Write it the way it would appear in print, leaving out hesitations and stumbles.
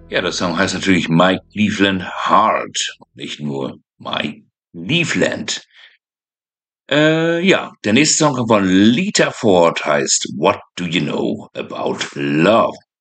Ja, der Song heißt natürlich Mike Cleveland Heart, nicht nur Mike Cleveland. Ja, der nächste Song kommt von Lita Ford, heißt What Do You Know About Love?